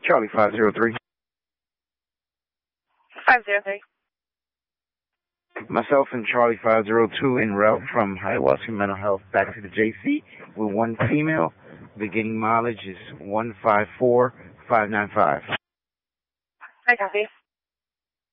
Charlie 503. 503. Myself and Charlie 502 en route from Hiawassee Mental Health back to the JC with one female. Beginning mileage is 154595. I copy.